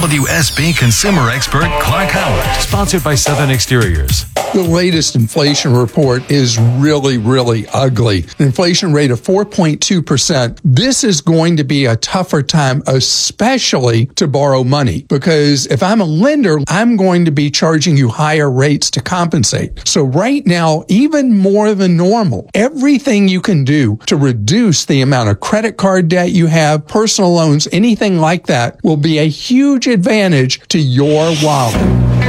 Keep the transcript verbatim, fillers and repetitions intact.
W S B consumer expert Clark Howard. Sponsored by Southern Exteriors. The latest inflation report is really, really ugly. An inflation rate of four point two percent. This is going to be a tougher time, especially to borrow money, because if I'm a lender, I'm going to be charging you higher rates to compensate. So right now, even more than normal, everything you can do to reduce the amount of credit card debt you have, personal loans, anything like that will be a huge advantage to your wallet.